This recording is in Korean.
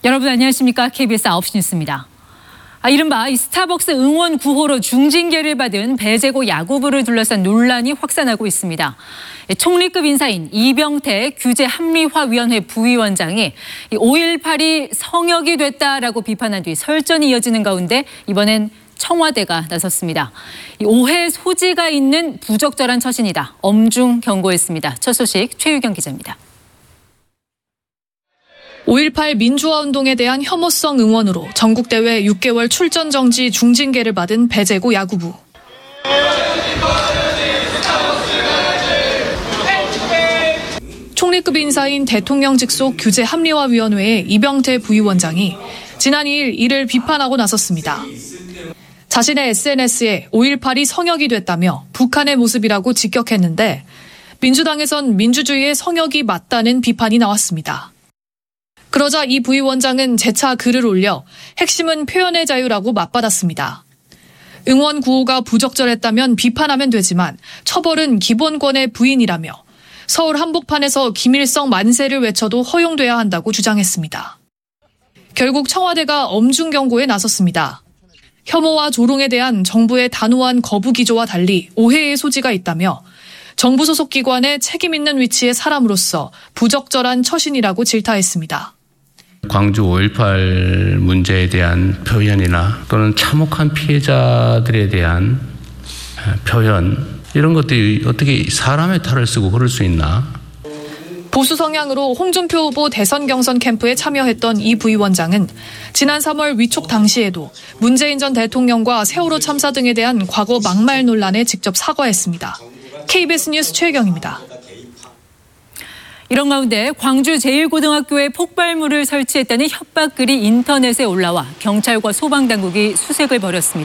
여러분 안녕하십니까? KBS 9시 뉴스입니다. 이른바 스타벅스 응원 구호로 중징계를 받은 배제고 야구부를 둘러싼 논란이 확산하고 있습니다. 총리급 인사인 이병태 규제합리화위원회 부위원장이 5.18이 성역이 됐다라고 비판한 뒤 설전이 이어지는 가운데 이번엔 청와대가 나섰습니다. 오해 소지가 있는 부적절한 처신이다. 엄중 경고했습니다. 첫 소식 최유경 기자입니다. 5.18 민주화운동에 대한 혐오성 응원으로 전국대회 6개월 출전 정지 중징계를 받은 배제고 야구부. 총리급 인사인 대통령 직속 규제합리화위원회의 이병태 부위원장이 지난 2일 이를 비판하고 나섰습니다. 자신의 SNS에 5.18이 성역이 됐다며 북한의 모습이라고 직격했는데 민주당에선 민주주의의 성역이 맞다는 비판이 나왔습니다. 그러자 이 부위원장은 재차 글을 올려 핵심은 표현의 자유라고 맞받았습니다. 응원 구호가 부적절했다면 비판하면 되지만 처벌은 기본권의 부인이라며 서울 한복판에서 김일성 만세를 외쳐도 허용돼야 한다고 주장했습니다. 결국 청와대가 엄중 경고에 나섰습니다. 혐오와 조롱에 대한 정부의 단호한 거부 기조와 달리 오해의 소지가 있다며 정부 소속 기관의 책임 있는 위치의 사람으로서 부적절한 처신이라고 질타했습니다. 광주 5.18 문제에 대한 표현이나 또는 참혹한 피해자들에 대한 표현 이런 것들이 어떻게 사람의 탈을 쓰고 그럴 수 있나? 보수 성향으로 홍준표 후보 대선 경선 캠프에 참여했던 이 부위원장은 지난 3월 위촉 당시에도 문재인 전 대통령과 세월호 참사 등에 대한 과거 막말 논란에 직접 사과했습니다. KBS 뉴스 최혜경입니다. 이런 가운데 광주 제1고등학교에 폭발물을 설치했다는 협박글이 인터넷에 올라와 경찰과 소방당국이 수색을 벌였습니다.